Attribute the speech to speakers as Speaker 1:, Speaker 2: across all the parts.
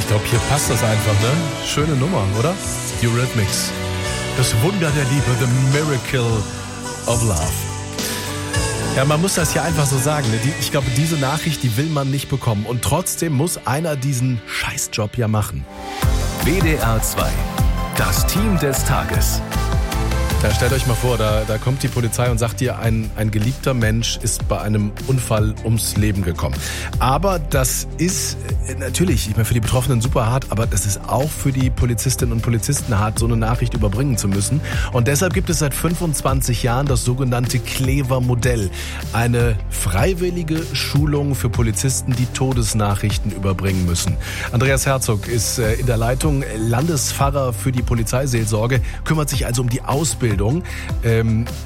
Speaker 1: glaube, hier passt das einfach, ne? Schöne Nummer, oder? Eurythmics. Das Wunder der Liebe, the miracle of love. Ja, man muss das ja einfach so sagen. Ne? Ich glaube, diese Nachricht, die will man nicht bekommen. Und trotzdem muss einer diesen Scheißjob ja machen.
Speaker 2: WDR 2, das Team des Tages.
Speaker 1: Ja, stellt euch mal vor, da kommt die Polizei und sagt dir, ein geliebter Mensch ist bei einem Unfall ums Leben gekommen. Aber das ist natürlich, ich meine, für die Betroffenen super hart, aber das ist auch für die Polizistinnen und Polizisten hart, so eine Nachricht überbringen zu müssen. Und deshalb gibt es seit 25 Jahren das sogenannte Clever-Modell. Eine freiwillige Schulung für Polizisten, die Todesnachrichten überbringen müssen. Andreas Herzog ist in der Leitung, Landespfarrer für die Polizeiseelsorge, kümmert sich also um die Ausbildung. Herr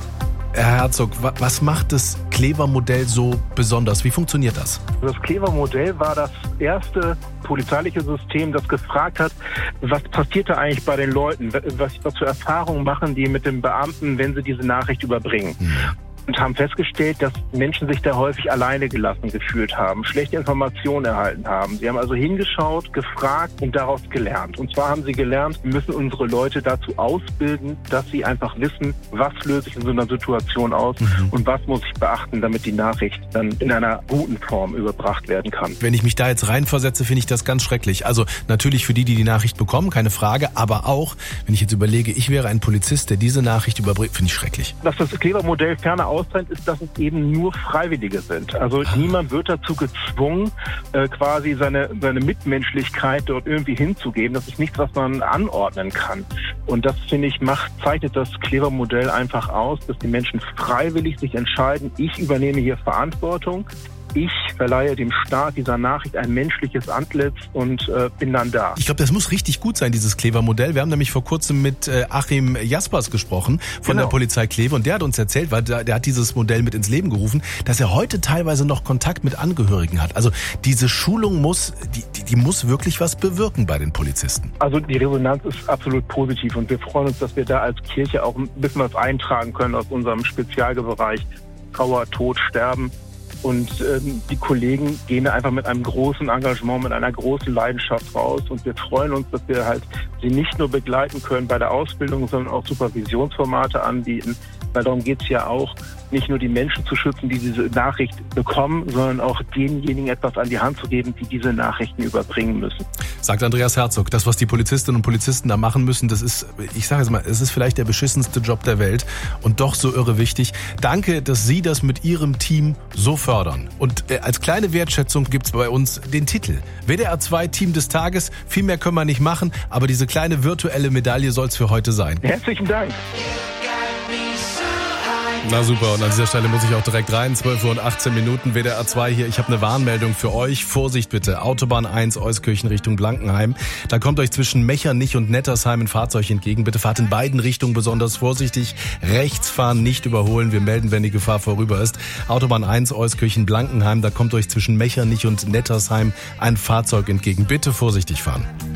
Speaker 1: Herzog, was macht das Clever-Modell so besonders? Wie funktioniert das?
Speaker 3: Das Clever-Modell war das erste polizeiliche System, das gefragt hat, was passiert da eigentlich bei den Leuten? Was für Erfahrungen machen die mit den Beamten, wenn sie diese Nachricht überbringen? Und haben festgestellt, dass Menschen sich da häufig alleine gelassen gefühlt haben, schlechte Informationen erhalten haben. Sie haben also hingeschaut, gefragt und daraus gelernt. Und zwar haben sie gelernt, wir müssen unsere Leute dazu ausbilden, dass sie einfach wissen, was löse ich in so einer Situation aus und was muss ich beachten, damit die Nachricht dann in einer guten Form überbracht werden kann.
Speaker 1: Wenn ich mich da jetzt reinversetze, finde ich das ganz schrecklich. Also natürlich für die Nachricht bekommen, keine Frage, aber auch, wenn ich jetzt überlege, ich wäre ein Polizist, der diese Nachricht überbringt, finde ich schrecklich.
Speaker 3: Dass das Clever-Modell ferner austrennt, ist, dass es eben nur Freiwillige sind. Also niemand wird dazu gezwungen, quasi seine Mitmenschlichkeit dort irgendwie hinzugeben. Das ist nichts, was man anordnen kann. Und das, finde ich, zeichnet das Clever-Modell einfach aus, dass die Menschen freiwillig sich entscheiden, ich übernehme hier Verantwortung. Ich verleihe dem Staat dieser Nachricht ein menschliches Antlitz und bin dann da.
Speaker 1: Ich glaube, das muss richtig gut sein, dieses Clever-Modell. Wir haben nämlich vor kurzem mit Achim Jaspers gesprochen von der Polizei Kleve und der hat uns erzählt, weil der hat dieses Modell mit ins Leben gerufen, dass er heute teilweise noch Kontakt mit Angehörigen hat. Also diese Schulung muss wirklich was bewirken bei den Polizisten.
Speaker 3: Also die Resonanz ist absolut positiv und wir freuen uns, dass wir da als Kirche auch ein bisschen was eintragen können aus unserem Spezialbereich Trauer, Tod, Sterben. Und die Kollegen gehen da einfach mit einem großen Engagement, mit einer großen Leidenschaft raus. Und wir freuen uns, dass wir halt sie nicht nur begleiten können bei der Ausbildung, sondern auch Supervisionsformate anbieten. Weil darum geht es ja auch, nicht nur die Menschen zu schützen, die diese Nachricht bekommen, sondern auch denjenigen etwas an die Hand zu geben, die diese Nachrichten überbringen müssen.
Speaker 1: Sagt Andreas Herzog, das, was die Polizistinnen und Polizisten da machen müssen, das ist, ich sage es mal, es ist vielleicht der beschissenste Job der Welt und doch so irre wichtig. Danke, dass Sie das mit Ihrem Team so fördern. Und als kleine Wertschätzung gibt's bei uns den Titel. WDR 2 Team des Tages. Viel mehr können wir nicht machen, aber diese kleine virtuelle Medaille soll's für heute sein.
Speaker 3: Herzlichen Dank.
Speaker 1: Na super, und an dieser Stelle muss ich auch direkt rein, 12 Uhr und 18 Minuten, WDR 2 hier. Ich habe eine Warnmeldung für euch. Vorsicht bitte, Autobahn 1, Euskirchen Richtung Blankenheim. Da kommt euch zwischen Mechernich und Nettersheim ein Fahrzeug entgegen. Bitte fahrt in beiden Richtungen besonders vorsichtig. Rechts fahren, nicht überholen. Wir melden, wenn die Gefahr vorüber ist. Autobahn 1, Euskirchen Blankenheim. Da kommt euch zwischen Mechernich und Nettersheim ein Fahrzeug entgegen. Bitte vorsichtig fahren.